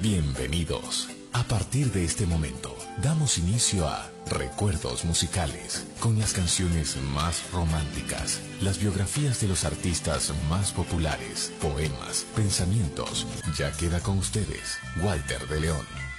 Bienvenidos. A partir de este momento, damos inicio a Recuerdos Musicales, con las canciones más románticas, las biografías de los artistas más populares, poemas, pensamientos. Ya queda con ustedes, Walter de León.